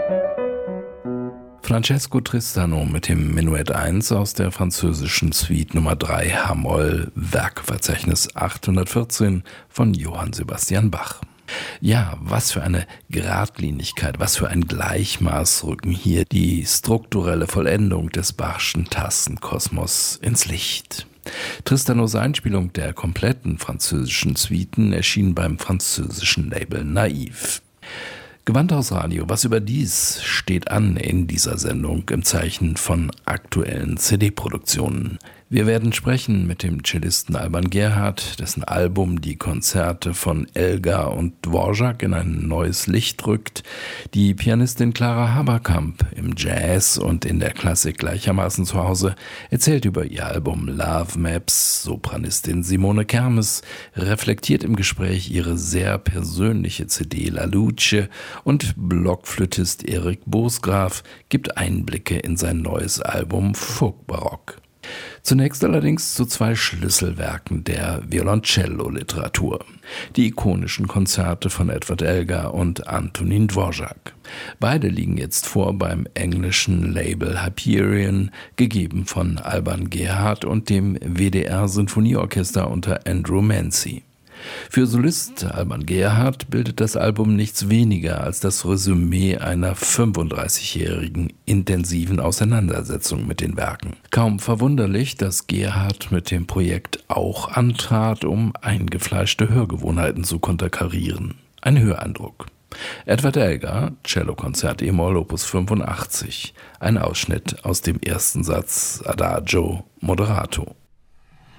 Francesco Tristano mit dem Menuett 1 aus der französischen Suite Nummer 3 H-Moll, Werkverzeichnis 814 von Johann Sebastian Bach. Ja, was für eine Geradlinigkeit, was für ein Gleichmaß rücken hier die strukturelle Vollendung des Bachschen Tastenkosmos ins Licht. Tristanos Einspielung der kompletten französischen Suiten erschien beim französischen Label Naiv. Gewandhausradio, was überdies steht an in dieser Sendung im Zeichen von aktuellen CD-Produktionen. Wir werden sprechen mit dem Cellisten Alban Gerhardt, dessen Album die Konzerte von Elgar und Dvorak in ein neues Licht rückt, die Pianistin Clara Haberkamp im Jazz und in der Klassik gleichermaßen zu Hause erzählt über ihr Album Love Maps, Sopranistin Simone Kermes reflektiert im Gespräch ihre sehr persönliche CD La Luce und Blockflötist Erik Bosgraf gibt Einblicke in sein neues Album Folk-Barock. Zunächst allerdings zu zwei Schlüsselwerken der Violoncello-Literatur. Die ikonischen Konzerte von Edward Elgar und Antonín Dvořák. Beide liegen jetzt vor beim englischen Label Hyperion, gegeben von Alban Gerhardt und dem WDR-Sinfonieorchester unter Andrew Mancy. Für Solist Alban Gerhardt bildet das Album nichts weniger als das Resümee einer 35-jährigen intensiven Auseinandersetzung mit den Werken. Kaum verwunderlich, dass Gerhardt mit dem Projekt auch antrat, um eingefleischte Hörgewohnheiten zu konterkarieren. Ein Höreindruck. Edward Elgar, Cellokonzert e-Moll Opus 85, ein Ausschnitt aus dem ersten Satz Adagio Moderato.